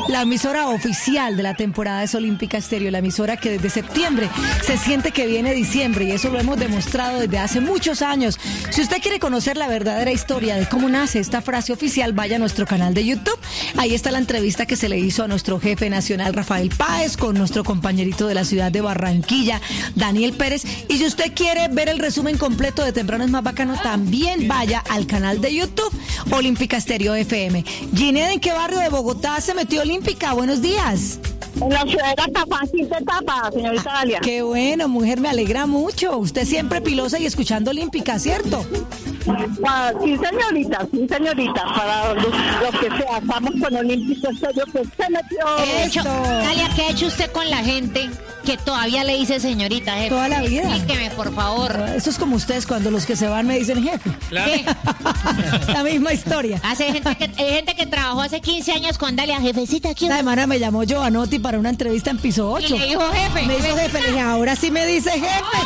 la emisora oficial de la temporada es Olímpica Estéreo, la emisora que desde septiembre se siente que viene diciembre, y eso lo hemos demostrado desde hace muchos años. Si usted quiere conocer la verdadera historia de cómo nace esta frase oficial, vaya a nuestro canal de YouTube. Ahí está la entrevista que se le hizo a nuestro jefe nacional Rafael Páez con nuestro compañerito de la ciudad de Barranquilla, Daniel Pérez. Y si usted quiere ver el resumen completo de Temprano es más bacano, también vaya al canal de YouTube Olímpica Estéreo FM. Ginette, ¿en qué barrio de Bogotá se metió Olímpica? Buenos días. En la ciudad de Tapacín de Tapa, señorita Dalia. Qué bueno, mujer, me alegra mucho. Usted siempre pilosa y escuchando Olímpica, ¿cierto? Sí, señorita, para lo que sea, estamos con Olímpico Estéreo, que se metió. Dalia, ¿qué ha hecho usted con la gente que todavía le dice señorita, jefe? Toda la vida. Explíqueme, por favor. Eso es como ustedes cuando los que se van me dicen jefe. Claro. La misma historia. Hay gente que trabajó hace 15 años con Dalia, jefecita, ¿quién? La semana me llamó Giovanotti para una entrevista en piso 8. Y le dijo jefe. Me dijo jefe, le dije, ahora sí me dice jefe.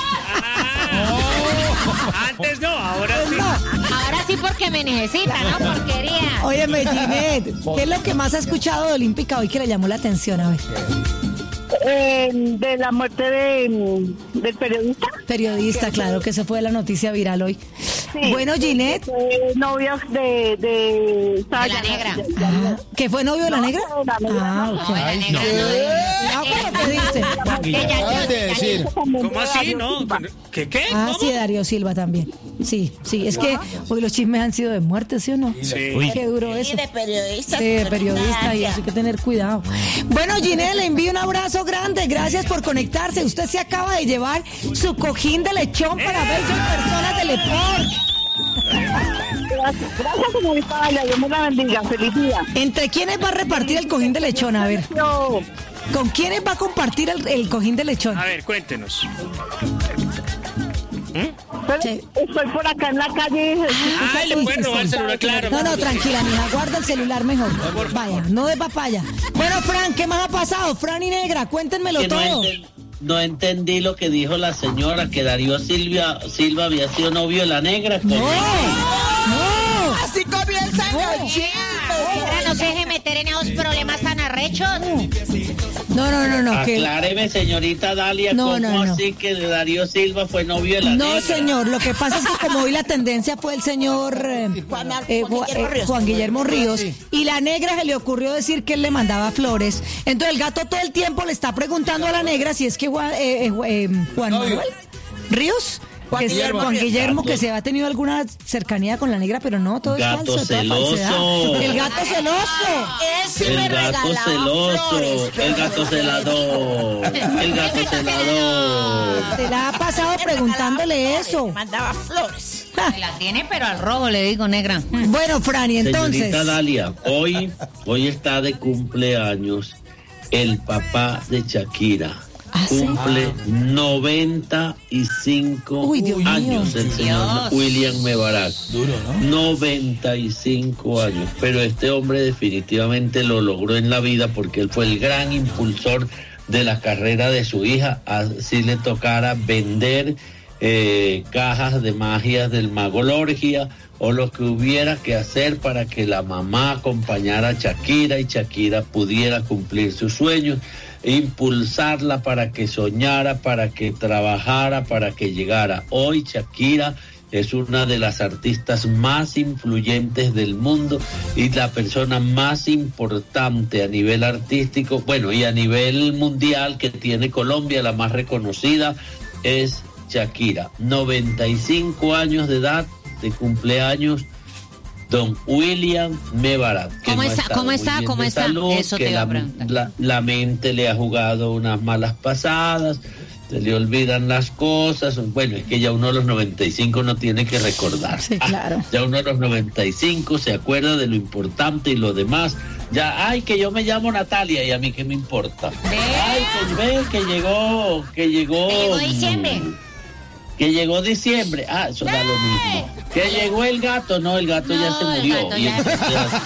Antes no, ahora sí. Ahora sí porque me necesita, ¿no? Porquería. Óyeme, Ginette, ¿qué es lo que más ha escuchado de Olímpica hoy que le llamó la atención? A ver. De la muerte del periodista. Periodista, claro, que se fue la noticia viral hoy. Sí, bueno, Ginette. Novia de la negra. ¿Que fue novio de la negra? No, ok. la negra No, ¿cómo que dice? ¿Cómo así? ¿No? ¿Qué? Ah, ¿Cómo? sí, Darío Silva también. Sí, es que hoy los chismes han sido de muerte, ¿sí o no? Sí. Qué duro eso. de periodista. Sí, de periodista, y eso hay que tener cuidado. Bueno, Ginette, le envío un abrazo grande. Gracias por conectarse. Usted se acaba de llevar su cojín de lechón para bellas personas de Leport. Gracias, señorita Dalia, Dios me la bendiga, feliz día. ¿Entre quiénes va a repartir el cojín de lechón? A ver, ¿con quiénes va a compartir el cojín de lechón? A ver, cuéntenos. Sí. Estoy por acá en la calle. Ah, le pueden robar el celular, claro. No, tranquila, mija, guarda el celular mejor. Vaya, no de papaya. Bueno, Fran, ¿qué más ha pasado? Fran y Negra, cuéntenmelo Que todo. no entendí lo que dijo la señora, que Darío Silva había sido novio de la negra. No. Así comienza el chisme. Negra, no se deje meter en esos problemas tan arrechos. No. Acláreme, señorita Dalia, ¿cómo así que Darío Silva fue novio de la negra? No, señor, lo que pasa es que como hoy la tendencia fue el señor Juan Guillermo Ríos, y la negra se le ocurrió decir que él le mandaba flores. Entonces el gato todo el tiempo le está preguntando a la negra si es que Juan Manuel Ríos, Juan Guillermo, que se ha tenido alguna cercanía con la negra, pero no, todo gato es falso, celoso. El gato celoso. Ese me regalaba flores. El gato celador. El gato celador. Se la ha pasado preguntándole eso. Mandaba flores. Se la tiene, pero al robo, le digo, negra. Bueno, Fran, y entonces. Señorita Dalia, hoy está de cumpleaños el papá de Shakira. Cumple 95 años el señor William Mebarak. Duro, ¿no? 95 años. Pero este hombre definitivamente lo logró en la vida porque él fue el gran impulsor de la carrera de su hija. Así le tocara vender cajas de magias del Mago Lorgia o lo que hubiera que hacer para que la mamá acompañara a Shakira y Shakira pudiera cumplir sus sueños, impulsarla para que soñara, para que trabajara, para que llegara. Hoy Shakira es una de las artistas más influyentes del mundo y la persona más importante a nivel artístico, bueno, y a nivel mundial que tiene Colombia, la más reconocida es Shakira. 95 años de edad, de cumpleaños, don William Mebarak. ¿Cómo está? Salud, eso te iba a preguntar. La mente le ha jugado unas malas pasadas, se le olvidan las cosas. Bueno, es que ya uno a los 95 no tiene que recordar. Sí, claro. Ya uno a los 95 se acuerda de lo importante y lo demás. Ya, ay, que yo me llamo Natalia y a mí qué me importa. Ay, pues ve que llegó diciembre. Que llegó diciembre. Ah, eso da lo mismo. Que llegó el gato. No, el gato ya se murió. Gato Y ya entonces,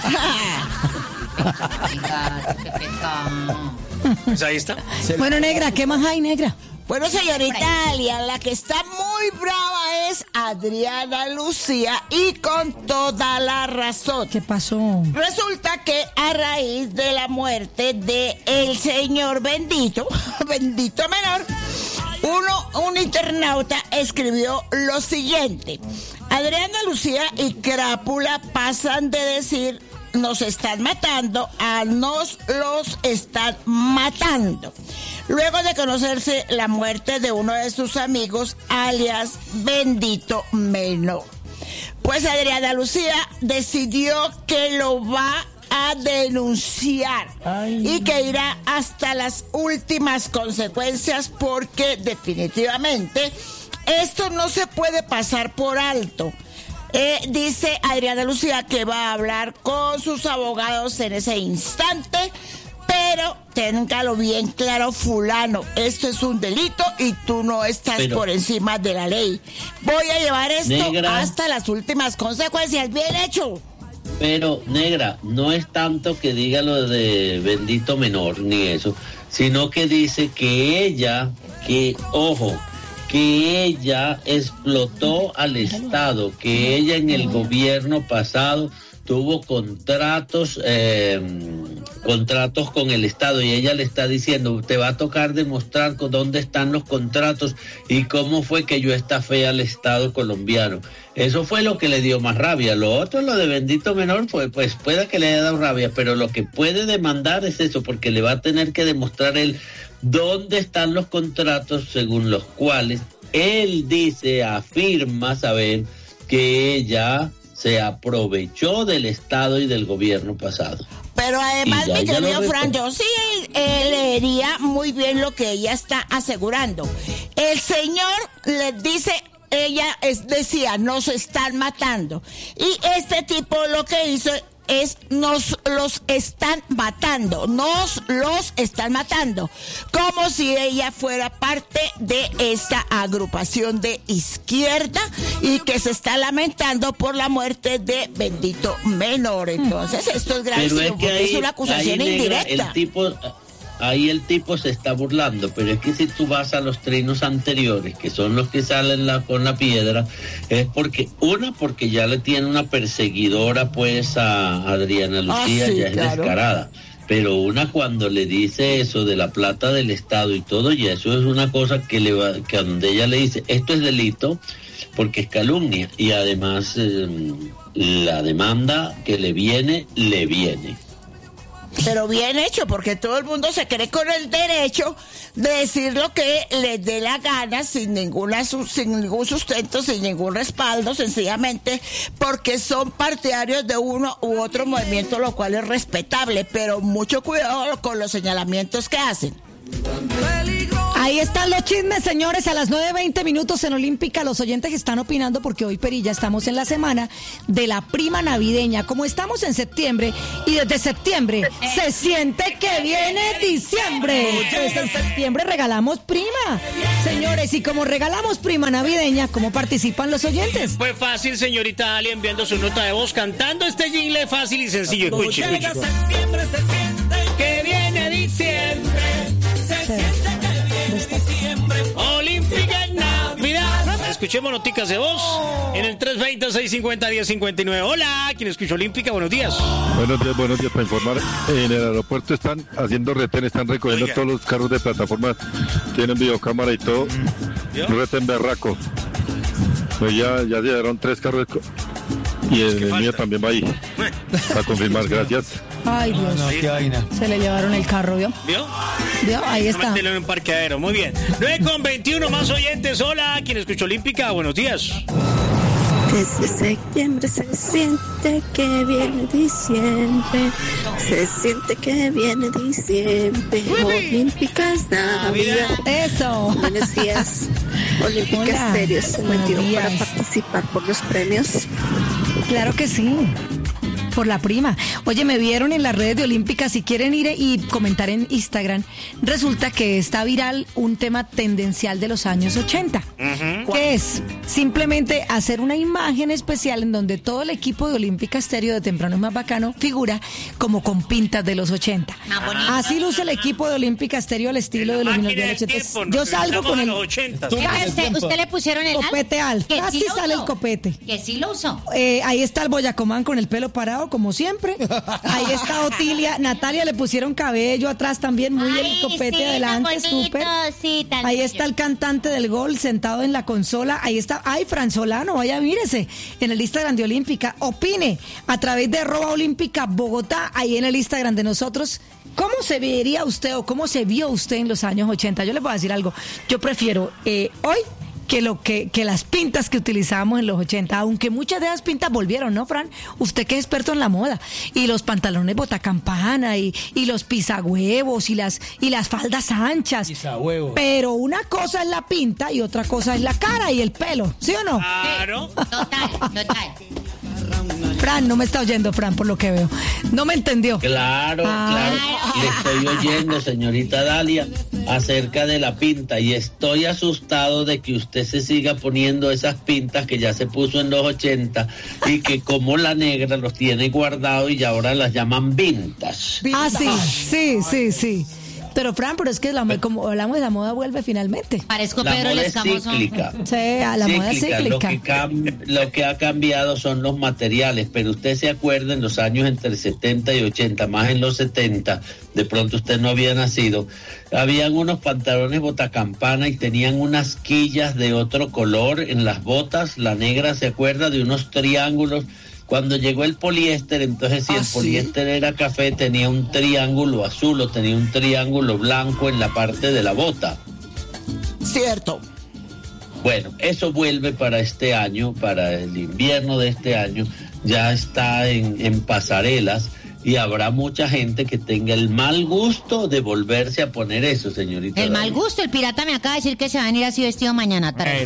qué pecado. Pues ahí está. Bueno, negra, ¿qué más hay, negra? Bueno, señorita Dalia, la que está muy brava es Adriana Lucía y con toda la razón. ¿Qué pasó? Resulta que a raíz de la muerte de el señor Bendito Menor, un internauta escribió lo siguiente: Adriana Lucía y Crápula pasan de decir nos están matando a nos los están matando, luego de conocerse la muerte de uno de sus amigos, alias Bendito Menor. Pues Adriana Lucía decidió que lo va a denunciar y que irá hasta las últimas consecuencias, porque definitivamente esto no se puede pasar por alto. Dice Adriana Lucía que va a hablar con sus abogados en ese instante, pero téngalo bien claro, fulano, esto es un delito y tú no estás por encima de la ley. Voy a llevar esto hasta las últimas consecuencias. Bien hecho. Pero, negra, no es tanto que diga lo de Bendito Menor ni eso, sino que dice que ella explotó al Estado, que ella en el gobierno pasado tuvo contratos con el Estado, y ella le está diciendo, te va a tocar demostrar dónde están los contratos y cómo fue que yo estafé al Estado colombiano. Eso fue lo que le dio más rabia. Lo otro, lo de Bendito Menor, pues puede que le haya dado rabia, pero lo que puede demandar es eso, porque le va a tener que demostrar él dónde están los contratos según los cuales él afirma saber que ella se aprovechó del Estado y del gobierno pasado. Pero además, mi querido Fran, yo sí leería muy bien lo que ella está asegurando. El señor les dice, decía, nos están matando. Y este tipo lo que hizo es nos los están matando, como si ella fuera parte de esta agrupación de izquierda y que se está lamentando por la muerte de Bendito Menor. Entonces esto es gravísimo, porque es una acusación indirecta. Ahí el tipo se está burlando, pero es que si tú vas a los trinos anteriores, que son los que salen con la piedra, es porque ya le tiene una perseguidora pues a Adriana Lucía, ya es descarada. Pero cuando le dice eso de la plata del Estado y todo, y eso es una cosa que donde ella le dice, esto es delito porque es calumnia, y además la demanda que le viene. Pero bien hecho, porque todo el mundo se cree con el derecho de decir lo que les dé la gana, sin ningún sustento, sin ningún respaldo, sencillamente porque son partidarios de uno u otro movimiento, lo cual es respetable, pero mucho cuidado con los señalamientos que hacen. Ahí están los chismes, señores, a las 9:20 en Olímpica. Los oyentes están opinando porque hoy, Perilla, estamos en la semana de la prima navideña. Como estamos en septiembre y desde septiembre se siente que viene diciembre. Pues en septiembre regalamos prima. Señores, y como regalamos prima navideña, ¿cómo participan los oyentes? Pues fácil, señorita Ali, enviando su nota de voz, cantando este jingle fácil y sencillo. Escuche. Septiembre se siente que viene diciembre. Se siente que viene diciembre. Olímpica en Navidad. Escuchemos noticas de voz en el 320-650-1059. Hola, ¿quién escucha Olímpica? Buenos días. Buenos días. Para informar, en el aeropuerto están haciendo retén, están recogiendo todos los carros de plataforma, tienen videocámara y todo. Un retén berraco. Pues ya llegaron 3 carros y el mío también va ahí. Para confirmar, gracias. Ay, Dios. No, qué vaina. Se le llevaron el carro, ¿vio? ¿Vio? Ahí está. Mételo en un parqueadero, muy bien. 9:21 más oyentes. Hola, ¿quién escucha Olímpica? Buenos días. Desde septiembre se siente que viene diciembre. Se siente que viene diciembre. Olímpica es Navidad. Eso. Buenos días. Olímpica Estéreo es un motivo para participar por los premios. Claro que sí. Por la prima. Oye, me vieron en las redes de Olímpica, si quieren ir y comentar en Instagram, resulta que está viral un tema tendencial de los años 80, que es simplemente hacer una imagen especial en donde todo el equipo de Olímpica Estéreo de Temprano es Más Bacano figura como con pintas de los 80. Así luce el equipo de Olímpica Estéreo al estilo de los 80. Yo salgo con el... ¿Usted le pusieron el copete alto. Así sale el copete. Que sí lo usó. Ahí está el Boyacomán con el pelo parado, como siempre. Ahí está Otilia. Natalia le pusieron cabello atrás también, muy el copete adelante, súper. Sí, ahí está el cantante del gol sentado en la consola. Ahí está, Fran Solano, vaya, mírese, en el Instagram de Olímpica. Opine a través de @Olímpica Bogotá, ahí en el Instagram de nosotros. ¿Cómo se vería usted o cómo se vio usted en los años 80? Yo les voy a decir algo. Yo prefiero hoy que las pintas que utilizábamos en los 80, aunque muchas de esas pintas volvieron, ¿no, Fran? Usted que es experto en la moda, y los pantalones botacampana y los pisahuevos y las faldas anchas. Pisahuevos. Pero una cosa es la pinta y otra cosa es la cara y el pelo, ¿sí o no? Claro. Total. Fran, no me está oyendo, Fran, por lo que veo. No me entendió. Claro. Le estoy oyendo, señorita Dalia, acerca de la pinta, y estoy asustado de que usted se siga poniendo esas pintas que ya se puso en los 80 y que como la negra los tiene guardados y ahora las llaman vintage. Sí. Pero Fran, es que como hablamos de la moda vuelve finalmente. Parezco la Pedro moda el es Escamoso. cíclica. Sí, a la moda es cíclica. Lo que ha cambiado son los materiales, pero usted se acuerda en los años entre 70 y 80, más en los 70, de pronto usted no había nacido, habían unos pantalones botacampana y tenían unas quillas de otro color en las botas. La negra se acuerda de unos triángulos. Cuando llegó el poliéster, entonces si el poliéster era café, tenía un triángulo azul o tenía un triángulo blanco en la parte de la bota. Cierto. Bueno, eso vuelve para este año, para el invierno de este año, ya está en pasarelas, y habrá mucha gente que tenga el mal gusto de volverse a poner eso, señorita. El mal gusto, el pirata me acaba de decir que se va a venir así vestido mañana tarde.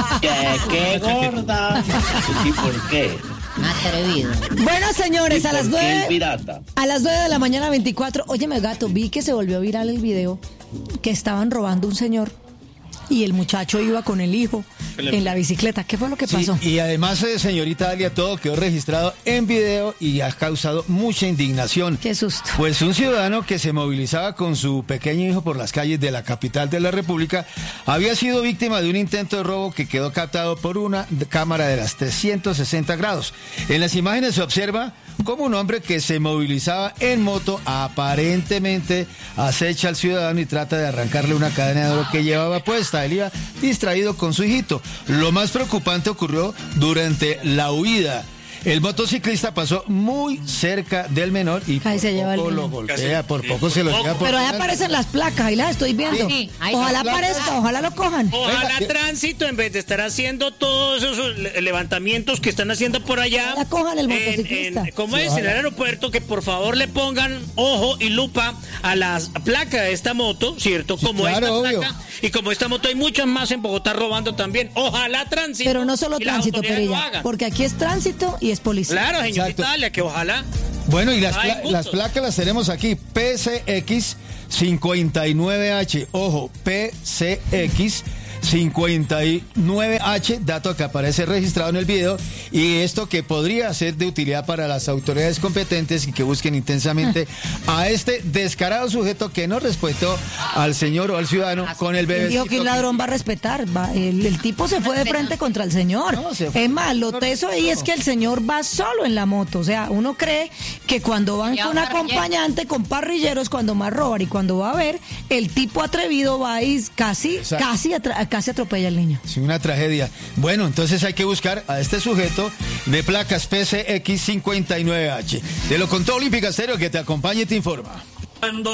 ¿Qué gorda? ¿Y por qué? Atrevido. Bueno, señores, a las 9 pirata? A las 9 de la mañana 24. Óyeme, gato, vi que se volvió viral el video que estaban robando un señor y el muchacho iba con el hijo en la bicicleta. ¿Qué fue lo que pasó? Y además, señorita Dalia, todo quedó registrado en video y ha causado mucha indignación. Qué susto. Pues un ciudadano que se movilizaba con su pequeño hijo por las calles de la capital de la República había sido víctima de un intento de robo que quedó captado por una cámara de las 360 grados. En las imágenes se observa como un hombre que se movilizaba en moto aparentemente acecha al ciudadano y trata de arrancarle una cadena de oro que llevaba puesta. Él iba distraído con su hijito. Lo más preocupante ocurrió durante la huida. El motociclista pasó muy cerca del menor y por poco lo golpea, por poco se lo lleva por... Pero ahí aparecen las placas, ahí las estoy viendo. Sí, ojalá aparezca, ojalá lo cojan. Ojalá Tránsito, en vez de estar haciendo todos esos levantamientos que están haciendo por allá, ya cojan el motociclista. ¿Cómo es? En el aeropuerto, que por favor le pongan ojo y lupa a las placas de esta moto, ¿cierto? Como claro, esta placa, y como esta moto hay muchas más en Bogotá robando también. Ojalá Tránsito. Pero no solo Tránsito, Perilla, porque aquí es Tránsito y es policía. Claro, señorita Dalia, que ojalá. Bueno, y las placas las tenemos aquí. PCX 59H. Ojo, PCX 59H, dato que aparece registrado en el video, y esto que podría ser de utilidad para las autoridades competentes y que busquen intensamente a este descarado sujeto que no respetó al señor o al ciudadano con el bebé. Dijo que un ladrón va a respetar, el tipo se fue de frente contra el señor. Es más, lo teso ahí es que el señor va solo en la moto, o sea, uno cree que cuando van con acompañante, con parrilleros, cuando más roban y cuando va a ver, el tipo atrevido va y casi atropella al niño. Sí, una tragedia. Bueno, entonces hay que buscar a este sujeto de placas PCX 59H. Te lo contó Olímpica Estéreo, que te acompaña y te informa.